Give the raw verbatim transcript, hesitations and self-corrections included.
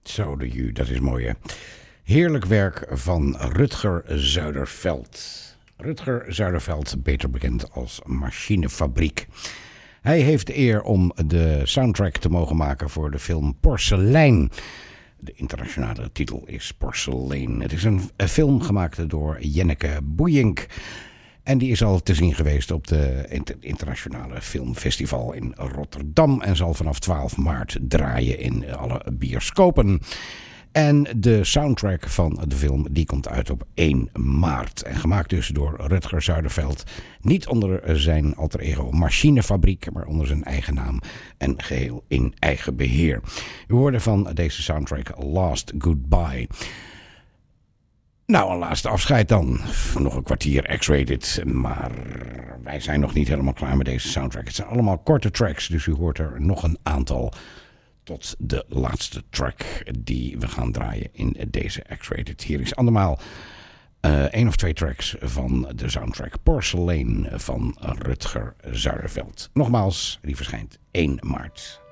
Zo de ju, dat is mooi hè. Heerlijk werk van Rutger Zuiderveld. Rutger Zuiderveld, beter bekend als Machinefabriek. Hij heeft de eer om de soundtrack te mogen maken voor de film Porselein. De internationale titel is Porselein. Het is een film gemaakt door Jenneke Boeink. En die is al te zien geweest op de internationale filmfestival in Rotterdam. En zal vanaf twaalf maart draaien in alle bioscopen. En de soundtrack van de film die komt uit op één maart. En gemaakt dus door Rutger Zuiderveld. Niet onder zijn alter ego Machinefabriek, maar onder zijn eigen naam. En geheel in eigen beheer. U hoorde van deze soundtrack Last Goodbye. Nou, een laatste afscheid dan. Nog een kwartier X-rated. Maar wij zijn nog niet helemaal klaar met deze soundtrack. Het zijn allemaal korte tracks, dus u hoort er nog een aantal. Tot de laatste track die we gaan draaien in deze X-rated. Hier is andermaal uh, één of twee tracks van de soundtrack Porselein van Rutger Zuiderveld. Nogmaals, die verschijnt één maart.